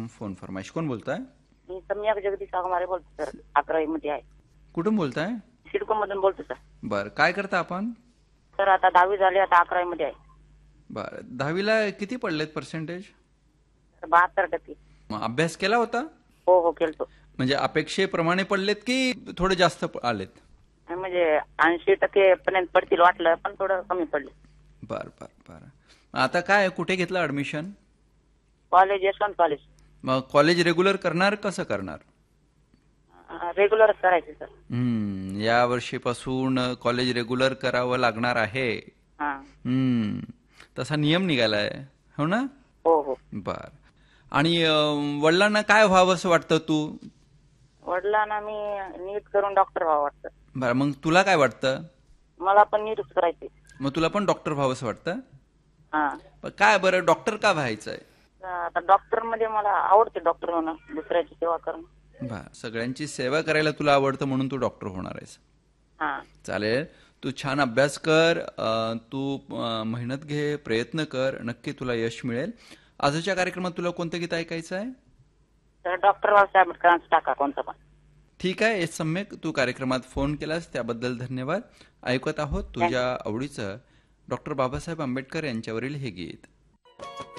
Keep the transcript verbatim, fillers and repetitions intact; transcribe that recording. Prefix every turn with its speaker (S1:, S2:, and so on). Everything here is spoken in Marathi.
S1: फोन फरमाईश. कोण बोलताय?
S2: मी सम्यक जगदीश आगमारे बोलतो सर. अकरावी मध्ये आहे.
S1: कुठून बोलताय?
S2: सिडको मधून बोलतो सर.
S1: बर, काय करता आपण?
S2: सर आता दहावी झाली, आता अकरावी मध्ये आहे.
S1: बर, दहावीला किती पडलेत पर्सेंटेज?
S2: बहात्तर टक्के.
S1: मग अभ्यास केला होता?
S2: हो हो केलतो.
S1: म्हणजे अपेक्षेप्रमाणे पडलेत की थोडे जास्त प- आलेत?
S2: म्हणजे ऐंशी टक्के पर्यंत पडतील वाटलं, पण थोडं कमी पडले.
S1: बर बर बर. आता काय कुठे घेतलं ऍडमिशन?
S2: College Yashwant college.
S1: मग कॉलेज रेग्युलर करणार कसं करणार?
S2: रेग्युलर करायचे सर.
S1: हम्म, या वर्षीपासून कॉलेज रेग्युलर करावं लागणार आहे.
S2: हा.
S1: हम्म, तसा नियम निघालाय हो ना?
S2: हो हो.
S1: बर. आणि अं, वडिलांना काय व्हावं असं वाटतं तू?
S2: वडिलांना मी नीट करून डॉक्टर व्हावं वाटतं.
S1: बर, मग तुला काय वाटतं?
S2: मला पण नीटच करायचे.
S1: मग तुला पण डॉक्टर व्हावं असं वाटतं?
S2: हा.
S1: पण काय बरं, डॉक्टर का व्हायचंय?
S2: आता डॉक्टर मध्ये मला आवडते डॉक्टर होणं, दुसऱ्याची सेवा करणं.
S1: बर, सगळ्यांची सेवा करायला तुला आवडतं म्हणून तू डॉक्टर होणार आहेस.
S2: हा.
S1: चालेल, तू छान अभ्यास कर, अं, तू अं, मेहनत घे, प्रयत्न कर, नक्की तुला यश मिळेल. आजच्या कार्यक्रमात तुला कोणतं गीत ऐकायचं आहे?
S2: तर डॉक्टर बाबासाहेब आंबेडकरांचं टाका कोणतं पण.
S1: ठीक आहे, सम्यक, तू कार्यक्रमात फोन केलास त्याबद्दल धन्यवाद. ऐकत आहोत तुझ्या आवडीचं डॉक्टर बाबासाहेब आंबेडकर यांच्यावरील हे गीत.